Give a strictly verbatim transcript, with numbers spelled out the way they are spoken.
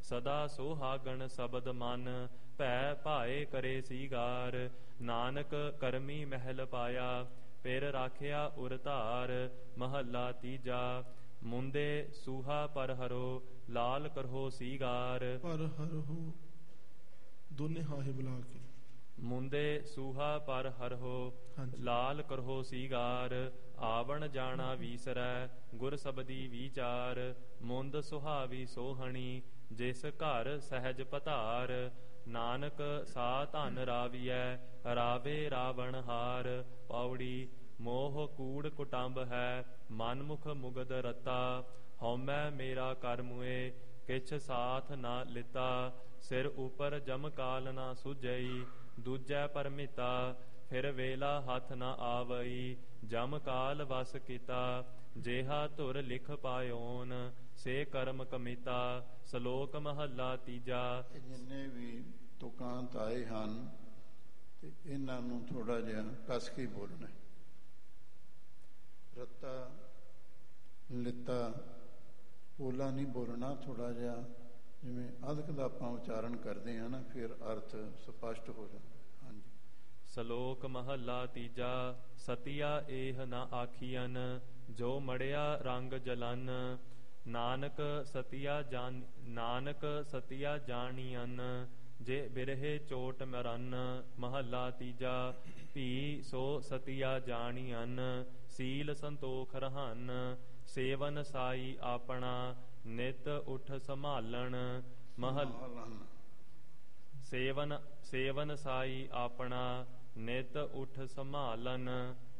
ਸਦਾ ਸੁਹਾਗਣ ਸ਼ਬਦ ਮਨ ਭੈ ਭਾਏ ਕਰੇ ਸੀਗਾਰ। ਨਾਨਕ ਕਰਮੀ ਮਹਿਲ ਪਾਇਆ ਫਿਰ ਰਾਖਿਆ ਉਰ ਧਾਰ। ਮਹੱਲਾ ਤੀਜਾ। ਮੁੰਦੇ ਸੂਹਾ ਪਰ ਹਰੋ ਲਾਲ ਕਰਹੋ ਸੀਗਾਰ। ਪਰ ਹਰੋ ਦੋਨੇ ਹਾਹੇ ਬੁਲਾ ਕੇ। ਮੁੰਦੇ ਸੂਹਾ ਪਰ ਹਰਹੋ ਲਾਲ ਕਰਹੋ ਸੀਗਾਰ। ਆਵਣ ਜਾਣਾ ਵੀਸਰੈ ਗੁਰ ਸਬਦੀ ਵਿਚਾਰ। ਮੁੰਦ ਸੁਹਾਵੀ ਸੋਹਣੀ ਜਿਸ ਘਰ ਸਹਿਜ ਪਧਾਰ। ਨਾਨਕ ਸਾ ਧਨ ਰਾਵੀਐ ਰਾਵੇ ਰਾਵਣ ਹਾਰ। ਪੌੜੀ। ਮੋਹ ਕੂੜ ਕੁਟੰਬ ਹੈ ਮਨਮੁਖ ਮੁਗਦ ਰਤਾ। ਹਉਮੈ ਮੇਰਾ ਕਰ ਮੁਏ ਕਿਛ ਸਾਥ ਨਾ ਲਿਤਾ। ਸਿਰ ਉਪਰ ਜਮ ਕਾਲ ਨਾ ਸੁਝਈ ਦੂਜੈ ਪਰਮਿਤਾ। ਫਿਰ ਵੇਲਾ ਹੱਥ ਨ ਆਵਈ ਜਮ ਕਾਲ ਵਸ ਕੀਤਾ। ਜੇਹਾ ਧੁਰ ਲਿਖ ਪਾਇਓਨ ਸੇ ਕਰਮ ਕਮਿਤਾ। ਸ਼ਲੋਕ ਮਹੱਲਾ ਤੀਜਾ। ਜਿੰਨੇ ਵੀ ਤੁਕਾਂਤ ਆਏ ਹਨ ਤੇ ਇਹਨਾਂ ਨੂੰ ਥੋੜਾ ਜਿਹਾ ਕਸ ਕੇ ਬੋਲਣਾ। ਰੱਤਾ ਲਿੱਤਾ ਪੋਲਾ ਨਹੀਂ ਬੋਲਣਾ। ਥੋੜਾ ਜਿਹਾ ਜਿਵੇਂ ਅਧਿਕ ਦਾ ਆਪਾਂ ਉਚਾਰਨ ਕਰਦੇ ਹਾਂ ਨਾ, ਫਿਰ ਅਰਥ ਸਪਸ਼ਟ ਹੋ ਜਾਂਦਾ। ਹਾਂਜੀ। ਸ਼ਲੋਕ ਮਹੱਲਾ ਤੀਜਾ। ਸਤਿਆ ਏਹ ਨ ਆਖੀਅਨ ਜੋ ਮੜਿਆ ਰੰਗ ਜਲਨ। ਨਾਨਕ ਸਤਿਆ ਜਾਨ ਨਾਨਕ ਸਤਿਆ ਜਾਣੀਅਨ ਜੇ ਬਿਰਹੇ ਚੋਟ ਮਰਨ। ਮਹੱਲਾ ਤੀਜਾ। ਭੀ ਸੋ ਸਤਿਆ ਜਾਣੀਅਨ ਸੀਲ ਸੰਤੋਖ ਰਹਨ। ਸੇਵਨ ਸਾਈ ਆਪਣਾ ਨਿਤ ਉਠ ਸੰਭਾਲਣ। ਮਹਲ ਸੇਵਨ ਸੇਵਨ ਸਾਈ ਆਪਣਾ ਨਿਤ ਉਠ ਸੰਭਾਲਨ।